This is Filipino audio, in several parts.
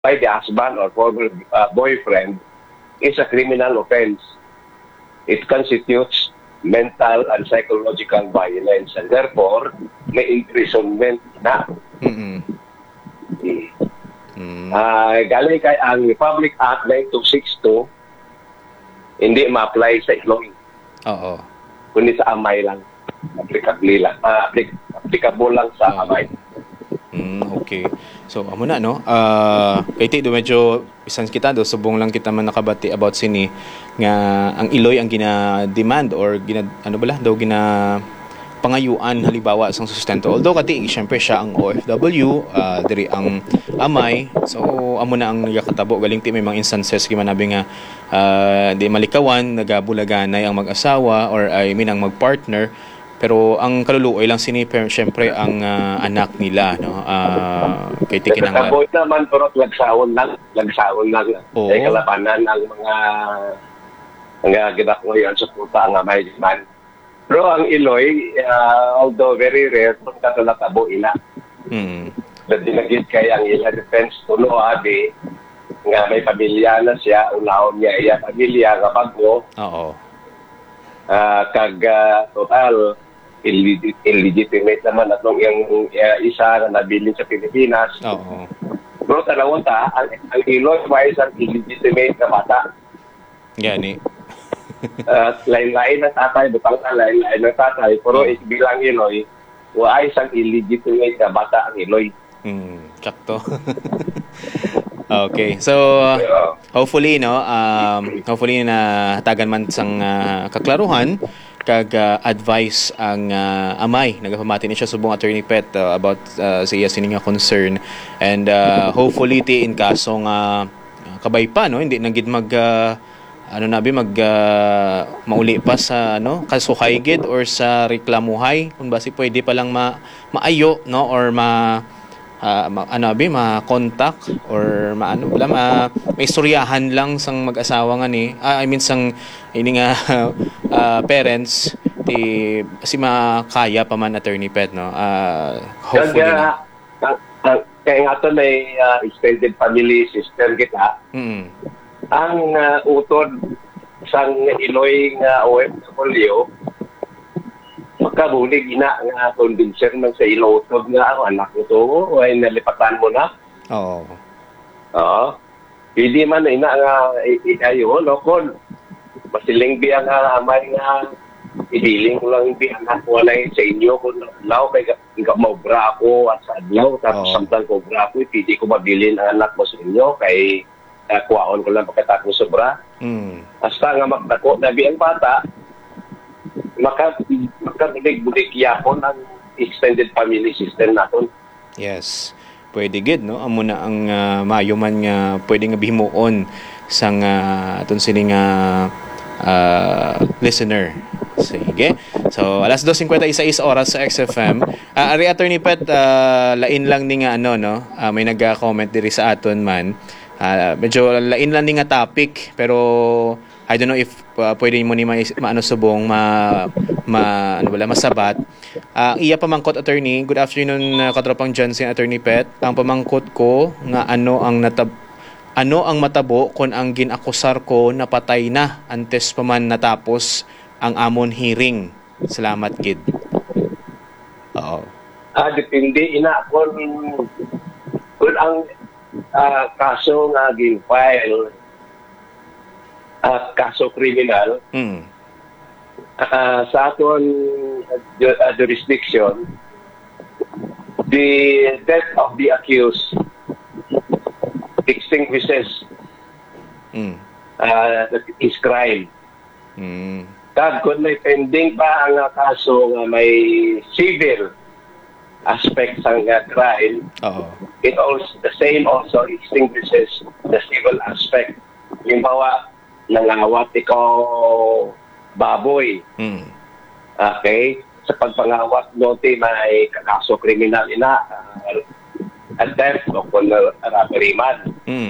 by the husband or former boyfriend is a criminal offense. It constitutes mental and psychological violence, and therefore may imprisonment na. Galing kay ang Republic Act 9262 hindi ma-apply sa Iloy. Oo. Kundi sa amay lang. Applicable lang sa amay. Okay. So, amo na, no? Kay Tido, medyo isang kita do, subong lang kita man nakabati about sini nga ang Iloy ang gina-demand or pangayuan halimbawa sang sustento. Although kati syempre siya ang OFW, diri ang amay. So amo na ang nagakatabo galing ti may mga instances kay manabi nga di malikawan nagabulaganay ang mag-asawa or I mean ang mag-partner. Pero ang kaluluoy lang sini syempre ang anak nila, no. Kay ti kinang nagabot naman pero lagsawon lang. Ay kalapanan ang mga gidak ngayon sa puta nga may man. Pero ang Iloy, although very rare, kung katulatabo ina. Dinagit kay ang ila defense tulo abi nga may pamilya na siya, unahon niya iya pamilya nga bago. Oo. Total, illegitimate naman atong yung isa na nabilin sa Pilipinas. Oo. Pero tanawon ta, ang Iloy may isang illegitimate na bata. Gani. Lain-lain ng tatay, butang lain-lain ng tatay, pero bilang Iloy, ay isang illegitimate na bata ang Iloy. Sakto. Okay. So, hopefully, no, hopefully na hatagan man sang kaklaruhan, kag advice ang amay. Nagapamati ni siya subong Attorney Pet about sa iya sininga concern. And hopefully, in kasong kabay pa, no, hindi nagid mauli pa sa kasuhay gid or sa reklamuhay kung basi pwede pa lang maayo, no, or ma-contact or may istoryahan lang sang mag-asawa nga ni I mean sang ini nga parents si makaya pa man Attorney Pet, no. Hopefully kaya nga ito may extended family system kita. Ang utod sang Iloy nga OFW magkabulig ina nga convincer man sa ilotod nga ang anak ko to ay nalipatan mo na. Oo. Hindi man ina nga ayo no kon masiling biya nga amay nga ibiling ko lang bi anak ko lang sa inyo kung law kay maubra ako at sa adlaw tapos samtang ko ubra ko hindi ko mabilin ang anak mo sa inyo kay kuwaon ko lang pagkatapos sobra. Hasta nga magdako na biyang bata, makabulig-bulig yapon ang extended family system natin. Yes. Pwede gid, no? Amo na ang maayo man nga pwede nga bihimuon sang aton sining listener. Sige. So, alas 2:56 oras sa XFM. Ari Attorney Pet, lain lang ni nga may nag-comment diri sa aton man. Medyo lain lang ni nga topic pero I don't know if pwede mo ni subong masabat. Iya pamangkot attorney. Good afternoon katropang Johnson Attorney Pet. Ang pamangkot ko nga ano ang matabo kung ang ginakusar ko napatay na antes pa man natapos ang amon hearing. Salamat kid. Oo. Depende ina kung ang kaso nga gin-file kaso kriminal sa aton jurisdiction, the death of the accused extinguishes his crime. Kag kung may pending pa ang kaso nga may civil aspects ng crime, it also the same also extinguishes the civil aspect. Halimbawa, nangawat ikaw baboy. Okay? Sa pagpangawat note may kaso kriminal ina attempt o kung robbery man.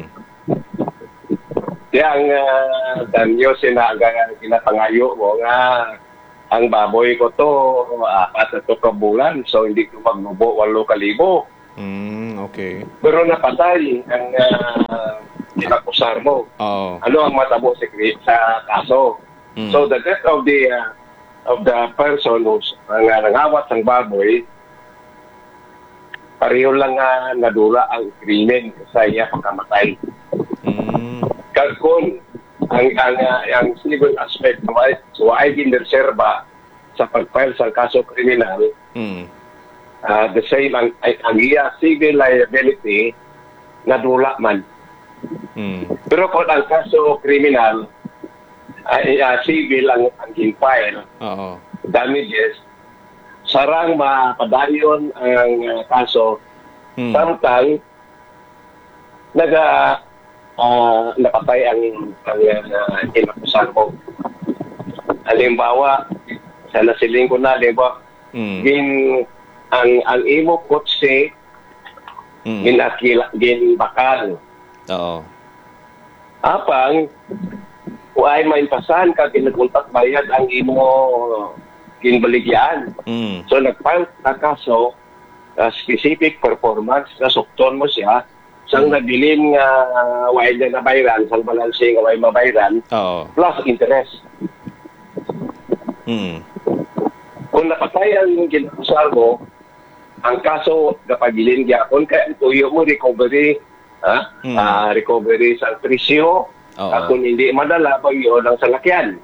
Kaya ang danyo ginapangayo mo nga ang baboy ko to 4 na to kabulan, so hindi ko magnubo 8,000. okay. Pero napatay ang inakusar mo. Ano ang matabo sa kaso? So the death of the person who's nangawat ng baboy, pareho lang nadula ang krimen sa iya pagkamatay. Kagkon ang civil aspect so ay ginreserba sa pag-file sa kaso kriminal, the same ang iya civil liability nadula man. Pero kung ang kaso kriminal ay civil ang file, damages, sarang mapadayon ang kaso, samtang napatay ang inakusan mo. Halimbawa, sa nasiling ko na, diba, ang imo kotse, ginbakal. Apang, kung ay mainpasan ka, kinaguntak bayad ang imo ginbaligyan. So, nag-file na kaso, specific performance, nasukton mo siya, sang nabilin nga why na nabayran, sang balancing nga why mabayran, plus interest. Kung napatay ang ginakusar mo, ang kaso kapagilin gyapon kay ang tuyo mo recovery, recovery sa presyo, kung hindi madala pag yun ang salakyan.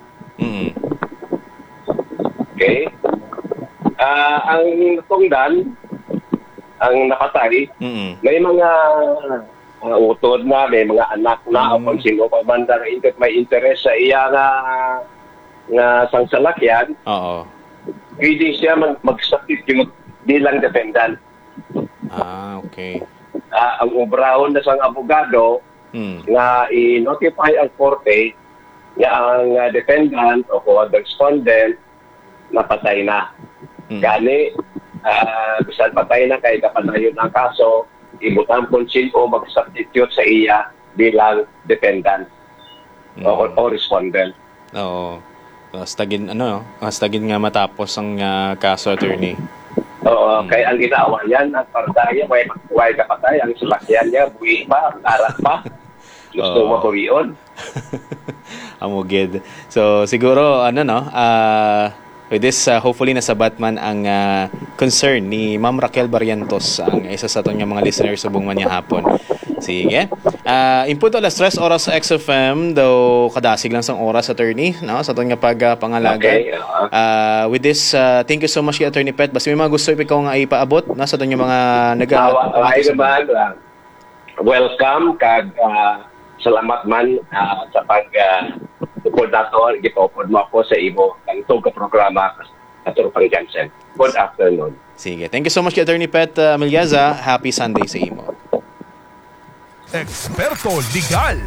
Okay? Ang natungdan, ang napatay, may mga utod na, may mga anak na, o kung sino pa banda na may interest sa iya nga sang salakyan, pwede siya mag-substitute bilang defendant. Okay. Ang obrahon na sang abogado, nga i-notify ang korte nga ang defendant o kung ang respondent napatay na. Gani, bisan patay na kay kapanayon ng kaso, ibutang konsil o mag-substitute sa iya bilang defendant o respondent. Hastagin nga matapos ang kaso, attorney. Kaya ang ginawa yan, ang partaya, may kapatay, ang salakyan niya, buwi pa, arat pa. Gusto mapawion. Amugid. So, siguro, with this, hopefully nasabat man ang concern ni Ma'am Raquel Barrientos, ang isa sa itong mga listeners subong man niya hapon. Sige. Input alas 3 oras sa XFM, daw kadasig lang sang oras, attorney, no? Sa itong pangalaga. Okay. With this, thank you so much kay Attorney Pet. Basta may mga gusto ikaw nga ipaabot, no? Sa itong mga welcome, kag salamat man sa pag-upod nato, ipapod mo ako sa imo ang itong programa Attorney Pang Jansen. Good afternoon. Sige. Thank you so much kay Attorney Pet Milyaza. Happy Sunday sa imo. Eksperto Legal.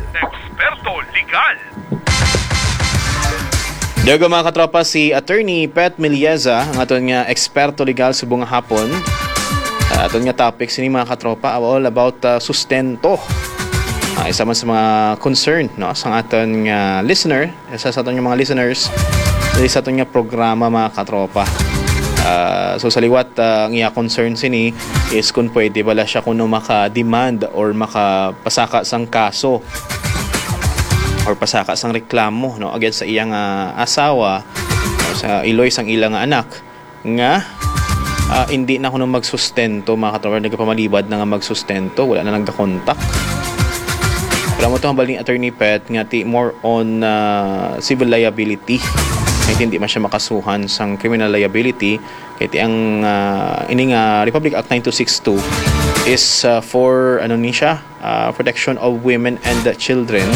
Diyago mga katropa, si Attorney Pet Milyaza, ang aton nga eksperto legal subong hapon. Aton nga topic sini mga katropa all about sustento. Isa man sa mga concern, no, sa aton nga listener, isa sa aton nga mga listeners sa aton nga programa mga katropa. So sa liwat, ang iya concern sini is kung pwede bala siya kung maka-demand or makapasaka sang kaso or pasaka sang reklamo, no, against sa iyang asawa o sa iloy sang ilang anak nga hindi na kuno magsustento mga katropa, nagpamalibad na nga magsustento, wala na nagka-contact. Alam mo ito ang baling Attorney Pet nga more on civil liability. Kahit hindi man siya makasuhan sang criminal liability, kahit ang ining Republic Act 9262 is for protection of women and children,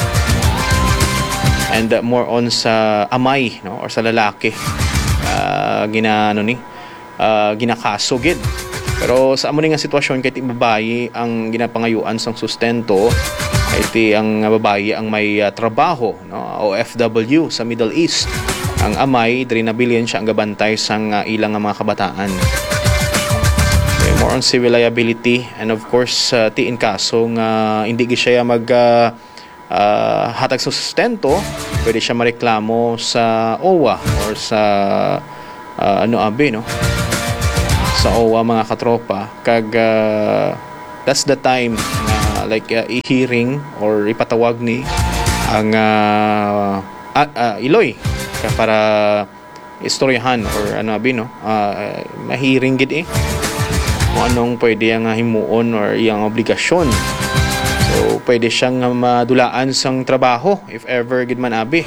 and more on sa amay, no, or sa lalaki ginakaso gid. Pero sa amo ni nga sitwasyon, kahit babae ang ginapangayuan sang sustento, kahit ang babae ang may trabaho, no, OFW sa Middle East, ang amay diri nabilin siya ang gabantay sang ilang mga kabataan. Okay, more on civil liability, and of course tiin kaso nga hindi siya hatag sa sustento, pwede siya mareklamo sa OWA or sa sa OWA mga katropa kag that's the time i-hearing or ipatawag ni ang Iloy para istoryahan or mahiring gid kung anong pwede ang himuon or iyang obligasyon. So pwede siyang madulaan sang trabaho if ever gid man abi.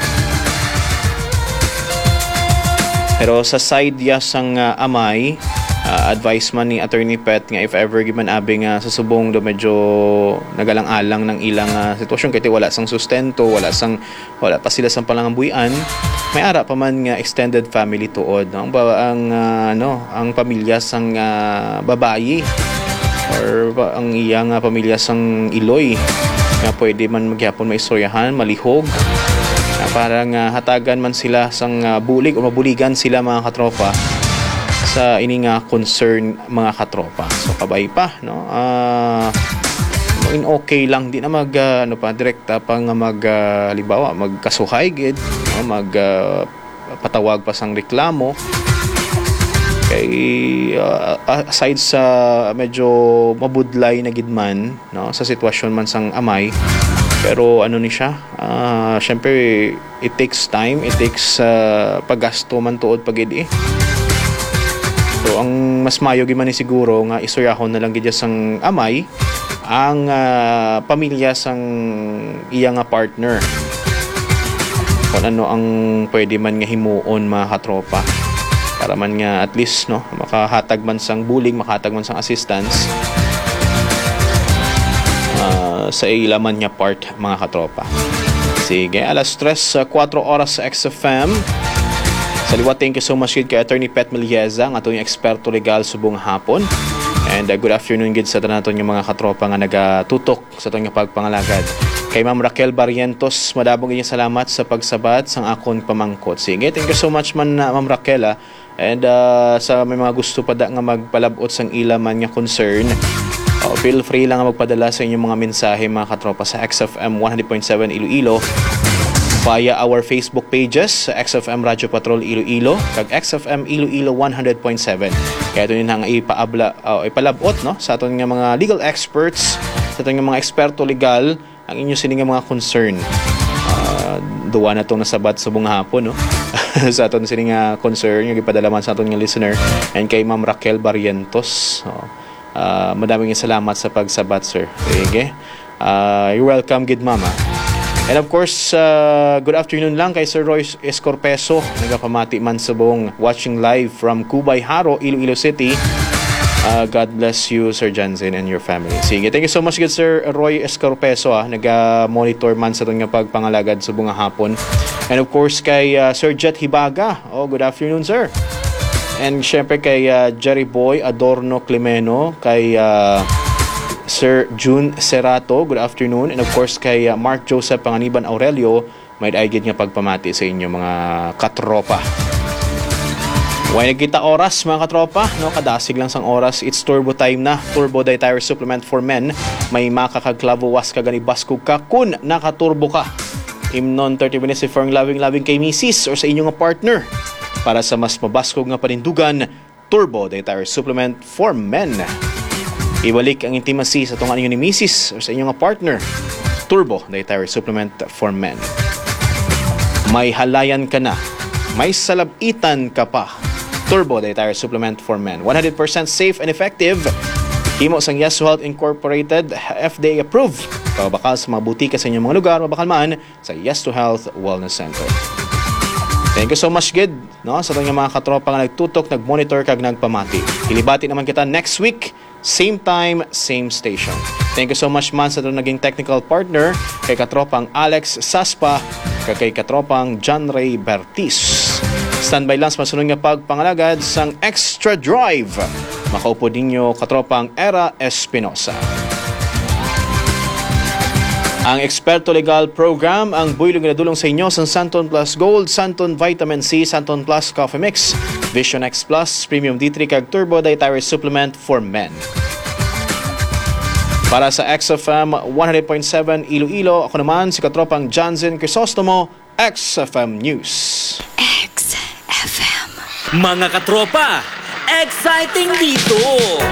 Pero sa side sang amay, advice man ni Attorney Pet nga if ever giman abi nga susubong do medyo nagalang-alang ng ilang sitwasyon kay wala sang sustento, wala pa sila sang palangambuyan, may ara pa man nga extended family tuod ang pamilya sang babayi or ang iyang pamilya sang Iloy nga pwede man magyapon maistoryahan, malihog parang hatagan man sila sang bulig o mabuligan sila mga katropa sa ini nga concern mga katropa. So kabay pa no in okay lang di na direkta pa nga halimbawa magkasuhay gid patawag pa sang reklamo kay aside sa medyo mabudlay na gidman no sa sitwasyon man sang amay. Pero ni siya, syempre it takes time, it takes paggasto man tuod pagid So ang mas mayo gyud man ni siguro nga isoyahon na lang gid sang amay ang pamilya sang iyang partner. Kung ano ang pwede man nga himuon mga katropa para man nga at least no makahatag man sang bulig, makahatag man sang assistance. Sa ilaman niya part mga katropa. Sige, 3:04 sa XFM. Sa liwat, thank you so much kay Attorney Pet Milieza, ang atong eksperto legal subong hapon. And good afternoon gid sa tanan yung mga katropa nga nagatutok sa atong pagpangalagad. Kay Ma'am Raquel Barrientos, madabong inyong salamat sa pagsabat sang akon pamangkot. Sige, thank you so much man Ma'am Raquel. And sa may mga gusto pa nga magpalabot sang ilaman nga concern, feel free lang magpadala sa inyong mga mensahe mga katropa sa XFM 100.7 Iloilo via our Facebook pages XFM Radyo Patrol Iloilo kag XFM Iloilo 100.7. Kaya ito nang ipalabot no sa aton nga mga legal experts, sa aton nga mga eksperto legal ang inyo sining mga concern. Duwa na itong nasabat sa buong hapon no sa aton sining concern yung ipadala man sa aton nga listener and kay Ma'am Raquel Barrientos. Madaming salamat sa pagsabat, sir. Okay? You're welcome, good mama. And of course, good afternoon lang kay Sir Roy Escorpeso. Nagapamati man sa buong watching live from Cubay Haro, Iloilo City. God bless you, Sir Jansen, and your family. Sige, thank you so much, good Sir Roy Escorpeso. Nag-monitor man sa itong pagpangalagad sa buong hapon. And of course, kay Sir Jet Hibaga. Good afternoon, sir. And syempre kay Jerry Boy Adorno Clemeno, kay Sir June Cerato, good afternoon. And of course kay Mark Joseph Panganiban Aurelio, may daigid nga pagpamati sa inyo mga katropa. Way nagkita oras mga katropa, no? Kadasig lang sang oras. It's turbo time na. Turbo Dietary Supplement for Men. May makakagklavo was ka gani baskog ka kun nakaturbo ka. Imnon 30 minutes if ang loving kay misis or sa inyong partner. Para sa mas mabaskog nga panindugan, Turbo Dietary Supplement for Men. Ibalik ang intimacy sa tungan ninyo ni misis o sa inyong partner. Turbo Dietary Supplement for Men. May halayan ka na, may salabitan ka pa. Turbo Dietary Supplement for Men. 100% safe and effective. Himo sang Yes to Health Incorporated, FDA approved. Pabakal sa mga butika sa inyong mga lugar, mabakal man sa Yes to Health Wellness Center. Thank you so much, Gid, no? Sa itong mga katropa nga nagtutok, nagmonitor, kag nagpamati. Hilibati naman kita next week, same time, same station. Thank you so much man sa itong naging technical partner, kay katropang Alex Saspa, kay katropang John Ray Bertis. Standby lang sa masunod nga pagpangalagad sang Extra Drive. Makaupo ninyo katropang Era Espinosa. Ang Eksperto Legal Program ang buylog na dulong sa inyo sa Santon Plus Gold, Santon Vitamin C, Santon Plus Coffee Mix, Vision X Plus, Premium D3 kag Turbo Dietary Supplement for Men. Para sa XFM 100.7 Iloilo, ako naman si katropang Jansen Crisostomo, XFM News. XFM. Mga katropa, exciting dito.